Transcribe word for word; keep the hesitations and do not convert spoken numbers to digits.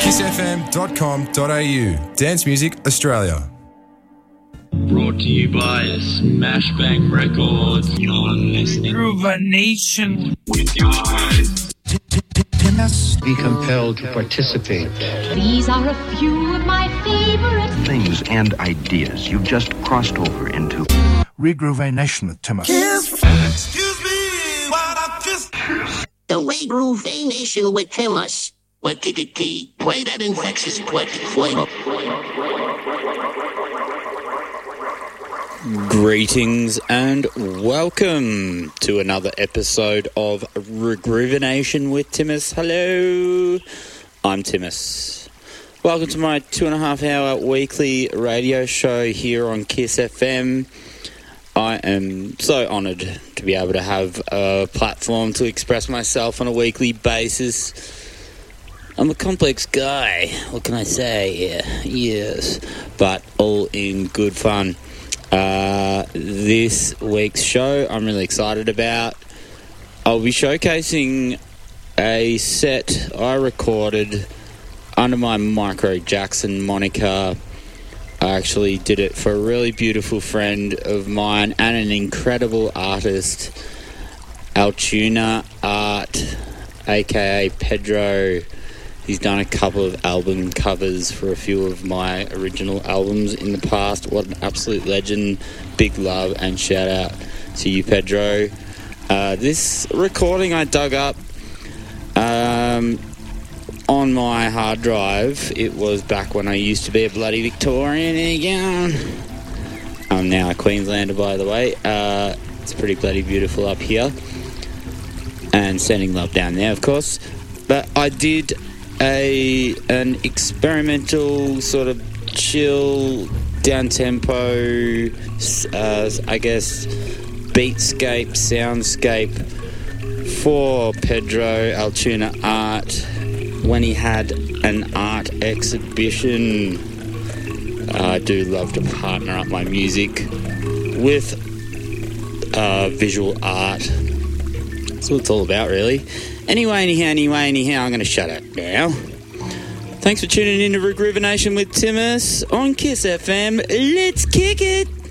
kiss f m dot com dot a u. Dance Music Australia. Brought to you by Smashbang Records. You're listening to Groover Nation with your host. Be compelled to participate. These are a few of my favorite things and ideas you've just crossed over into Regroove Nation with Timothy. Excuse me while I just the Regroove Nation with Timothy. What did it key? Play that infectious flavor. Greetings and welcome to another episode of Regroove Nation with Timus. Hello, I'm Timus. Welcome to my two and a half hour weekly radio show here on Kiss F M. I am so honoured to be able to have a platform to express myself on a weekly basis. I'm a complex guy, what can I say? Yeah, yes, but all in good fun. Uh, this week's show I'm really excited about. I'll be showcasing a set I recorded under my Micro Jackson moniker. I actually did it for a really beautiful friend of mine and an incredible artist, Altoona Art, aka Pedro. He's done a couple of album covers for a few of my original albums in the past. What an absolute legend. Big love and shout out to you, Pedro. Uh, this recording I dug up um, on my hard drive. It was back when I used to be a bloody Victorian again. I'm now a Queenslander, by the way. Uh, it's pretty bloody beautiful up here. And sending love down there, of course. But I did a an experimental sort of chill, down-tempo, uh, I guess, beatscape, soundscape for Pedro Altoona Art when he had an art exhibition. Uh, I do love to partner up my music with uh, visual art. That's what it's all about, really. Anyway, anyhow, anyway, anyhow, I'm going to shut up now. Thanks for tuning in to Regroove Nation with Timus on Kiss F M. Let's kick it!